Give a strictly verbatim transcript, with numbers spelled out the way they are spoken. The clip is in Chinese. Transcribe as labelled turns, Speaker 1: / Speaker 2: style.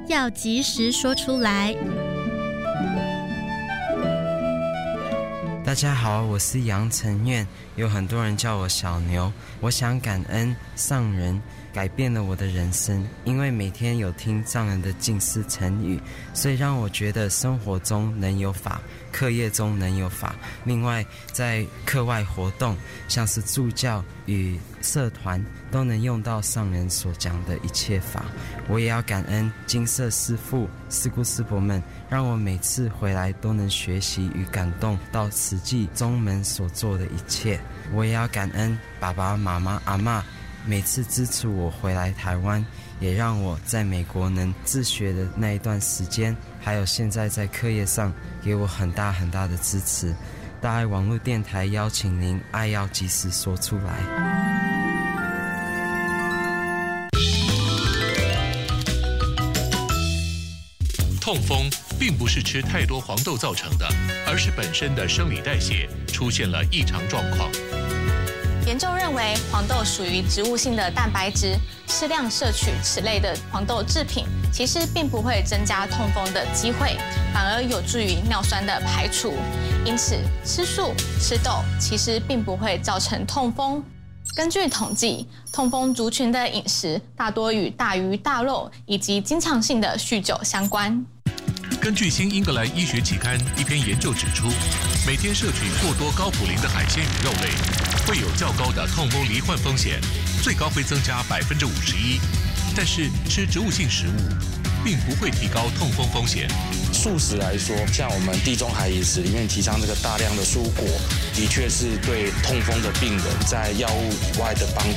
Speaker 1: 要及时说出来。
Speaker 2: 大家好，我是杨承愿，有很多人叫我小牛。我想感恩上人改变了我的人生，因为每天有听上人的近似成语，所以让我觉得生活中能有法，课业中能有法。另外在课外活动，像是助教与社团，都能用到上人所讲的一切法。我也要感恩金色师父、师姑师伯们，让我每次回来都能学习与感动到慈济宗门所做的一切。我也要感恩爸爸妈妈阿嬷，每次支持我回来台湾，也让我在美国能自学的那一段时间，还有现在在课业上给我很大很大的支持。大爱网络电台邀请您，爱要及时说出来。
Speaker 3: 痛风并不是吃太多黄豆造成的，而是本身的生理代谢出现了异常状况。
Speaker 4: 研究认为，黄豆属于植物性的蛋白质，适量摄取此类的黄豆制品，其实并不会增加痛风的机会，反而有助于尿酸的排除。因此，吃素、吃豆其实并不会造成痛风。根据统计，痛风族群的饮食大多与大鱼大肉以及经常性的酗酒相关。
Speaker 3: 根据新英格兰医学期刊一篇研究指出，每天摄取过多高普林的海鲜与肉类，会有较高的痛风罹患风险，最高会增加百分之五十一。但是吃植物性食物并不会提高痛风风险。
Speaker 5: 素食来说，像我们地中海饮食里面提倡这个大量的蔬果，的确是对痛风的病人在药物以外的帮